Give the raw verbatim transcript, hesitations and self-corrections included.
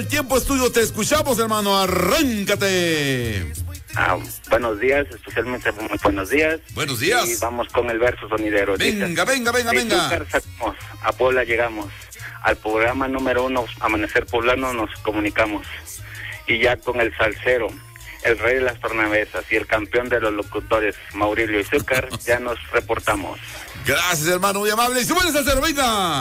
El tiempo es tuyo, te escuchamos, hermano, arráncate. Ah, buenos días, especialmente muy buenos días. Buenos días. Y vamos con el verso sonidero. Venga, Dice, venga, venga, de venga. Izúcar salimos, a Puebla llegamos. Al programa número uno, Amanecer Poblano, nos comunicamos. Y ya con el salsero, el rey de las tornavesas y el campeón de los locutores, Maurilio Izúcar, ya nos reportamos. Gracias, hermano, muy amable. Y súbele esa cerveza.